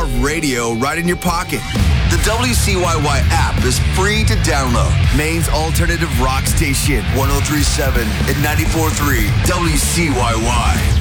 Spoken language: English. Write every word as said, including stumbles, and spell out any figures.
star radio right in your pocket. The W C Y Y app is free to download. Maine's alternative rock station, one oh three point seven and ninety-four point three W C Y Y.